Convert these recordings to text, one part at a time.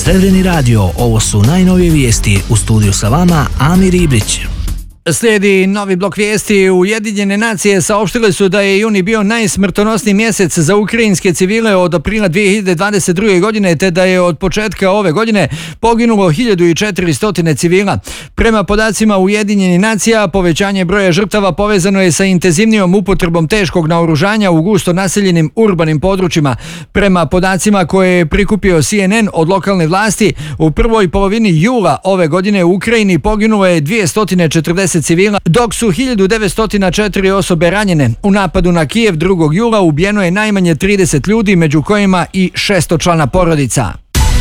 Srebreni radio, ovo su najnovije vijesti. U studiju sa vama Amir Ibrić. Slijedi novi blok vijesti. Ujedinjene nacije saopštile su da je juni bio najsmrtonosniji mjesec za ukrajinske civile od aprila 2022. godine, te da je od početka ove godine poginulo 1400 civila. Prema podacima Ujedinjenih nacija, povećanje broja žrtava povezano je sa intenzivnijom upotrebom teškog naoružanja u gusto naseljenim urbanim područjima. Prema podacima koje je prikupio CNN od lokalne vlasti, u prvoj polovini jula ove godine u Ukrajini poginulo je 240 civila, dok su 1904 osobe ranjene. U napadu na Kijev 2. jula ubijeno je najmanje 30 ljudi, među kojima i 600-člana porodica.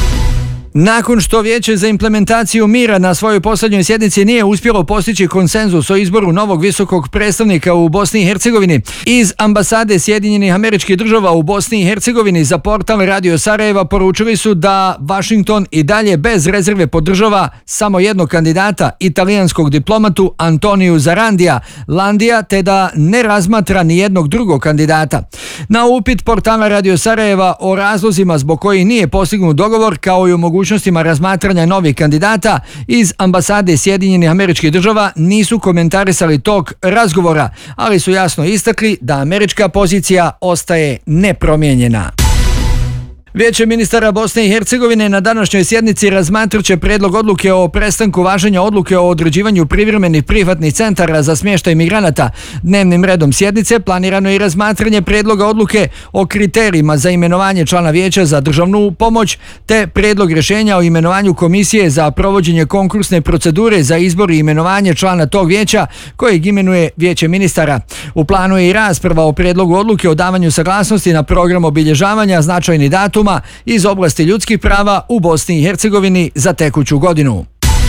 Nakon što Vijeće za implementaciju mira na svojoj posljednjoj sjednici nije uspjelo postići konsenzus o izboru novog visokog predstavnika u Bosni i Hercegovini, iz ambasade Sjedinjenih Američkih Država u Bosni i Hercegovini za portal Radio Sarajeva poručili su da Washington i dalje bez rezerve podržava samo jednog kandidata, italijanskog diplomatu Antoniju Zarandija Landija, te da ne razmatra ni jednog drugog kandidata. Na upit portala Radio Sarajeva o razlozima zbog kojih nije postignut dogovor, kao i o mogućnostima razmatranja novih kandidata, iz ambasade Sjedinjenih Američkih Država nisu komentarisali tok razgovora, ali su jasno istakli da američka pozicija ostaje nepromijenjena. Vijeće ministara Bosne i Hercegovine na današnjoj sjednici razmatrat će prijedlog odluke o prestanku važenja odluke o određivanju privremenih prihvatnih centara za smještaj migranata. Dnevnim redom sjednice planirano je i razmatranje prijedloga odluke o kriterijima za imenovanje člana Vijeća za državnu pomoć, te prijedlog rješenja o imenovanju komisije za provođenje konkursne procedure za izbor i imenovanje člana tog vijeća kojeg imenuje Vijeće ministara. U planu je i rasprava o prijedlogu odluke o davanju saglasnosti na program obilježavanja značajnih datuma iz oblasti ljudskih prava u Bosni i Hercegovini za tekuću godinu.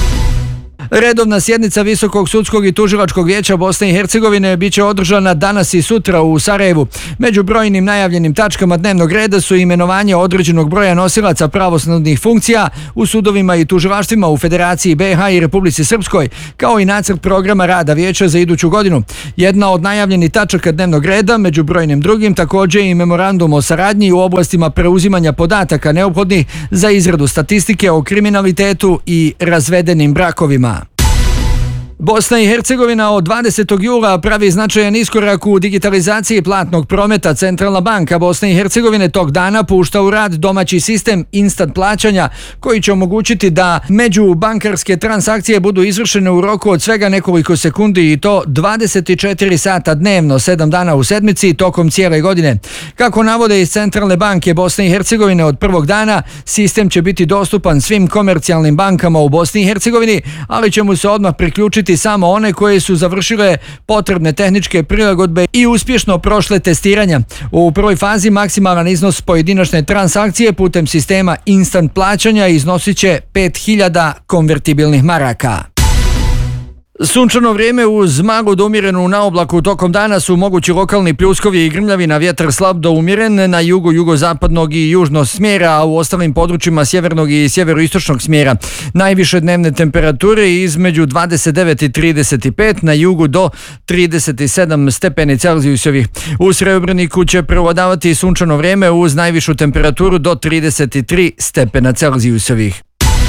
Redovna sjednica Visokog sudskog i tužilačkog vijeća Bosne i Hercegovine bit će održana danas i sutra u Sarajevu. Među brojnim najavljenim tačkama dnevnog reda su imenovanje određenog broja nosilaca pravosudnih funkcija u sudovima i tužilaštvima u Federaciji BiH i Republici Srpskoj, kao i nacrt programa rada vijeća za iduću godinu. Jedna od najavljenih tačaka dnevnog reda, među brojnim drugim, također i memorandum o saradnji u oblastima preuzimanja podataka neophodnih za izradu statistike o kriminalitetu i razvedenim brakovima. Bosna i Hercegovina od 20. jula pravi značajan iskorak u digitalizaciji platnog prometa. Centralna banka Bosne i Hercegovine tog dana pušta u rad domaći sistem instant plaćanja koji će omogućiti da međubankarske transakcije budu izvršene u roku od svega nekoliko sekundi, i to 24 sata dnevno, 7 dana u sedmici tokom cijele godine. Kako navode iz Centralne banke Bosne i Hercegovine, od prvog dana sistem će biti dostupan svim komercijalnim bankama u Bosni i Hercegovini, ali će mu se odmah priključiti samo one koje su završile potrebne tehničke prilagodbe i uspješno prošle testiranja. U prvoj fazi maksimalan iznos pojedinačne transakcije putem sistema instant plaćanja iznosit će 5000 konvertibilnih maraka. Sunčano vrijeme uz malu do umjerenu naoblaku tokom dana su mogući lokalni pljuskovi i grmljavina, vjetar slab do umjeren na jugu, jugozapadnog i južnog smjera, a u ostalim područjima sjevernog i sjeveroistočnog smjera. Najviše dnevne temperature između 29 i 35, na jugu do 37 stepeni Celzijusovih. U Srebreniku će prevladavati sunčano vrijeme uz najvišu temperaturu do 33 stepena Celzijusovih.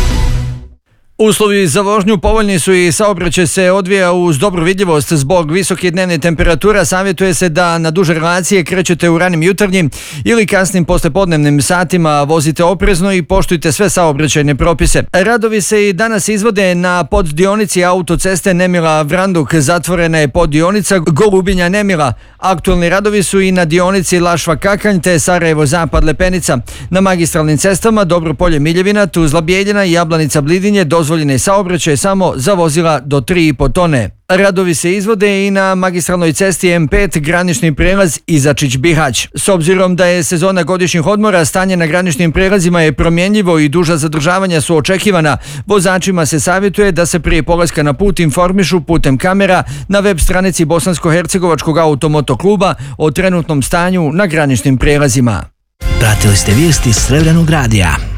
Uslovi za vožnju povoljni su i saobraćaj se odvija uz dobru vidljivost. Zbog visoke dnevne temperatura savjetuje se da na duže relacije krećete u ranim jutarnjim ili kasnim poslijepodnevnim satima. Vozite oprezno i poštujte sve saobraćajne propise. Radovi se i danas izvode na poddionici autoceste Nemila-Vranduk. Zatvorena je poddionica Golubinja-Nemila. Aktualni radovi su i na dionici Lašva-Kakanj te Sarajevo-Zapad-Lepenica. Na magistralnim cestama Dobropolje-Miljevina, Tuzla-Bijeljina i Jablanica-Blidinje dozvoljene saobraćaje samo za vozila do 3,5 tone. Radovi se izvode i na magistralnoj cesti M5 granični prijelaz Izačić-Bihać. S obzirom da je sezona godišnjih odmora, stanje na graničnim prijelazima je promjenjivo i duža zadržavanja su očekivana. Vozačima se savjetuje da se prije polaska na put informišu putem kamera na web stranici Bosansko-hercegovačkog automotokluba o trenutnom stanju na graničnim prijelazima. Pratili ste vijesti Srebrnog radija.